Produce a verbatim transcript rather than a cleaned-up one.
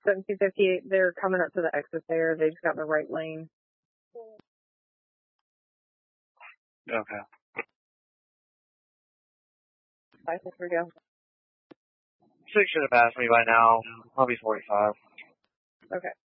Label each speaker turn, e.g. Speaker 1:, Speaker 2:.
Speaker 1: seventeen fifty-eight, they're coming up to the exit there. They just got in the right lane.
Speaker 2: Okay.
Speaker 1: I think we go.
Speaker 2: Six should have passed me by now. I'll be forty-five.
Speaker 1: Okay.